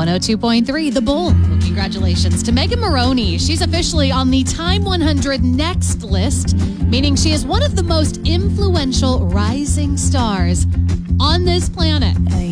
102.3 The Bull. Well, congratulations to Megan Moroney. She's officially on the Time 100 Next list, meaning she is one of the most influential rising stars on this planet.